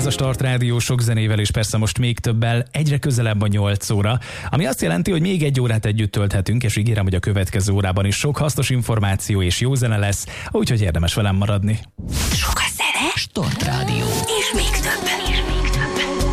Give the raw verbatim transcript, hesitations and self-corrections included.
a Start Rádió sok zenével, és persze most még többel, egyre közelebb a nyolc óra, ami azt jelenti, hogy még egy órát együtt tölthetünk, és ígérem, hogy a következő órában is sok hasznos információ és jó zene lesz, úgyhogy érdemes velem maradni. Sok a zene, Start Rádió. És még több. És még több.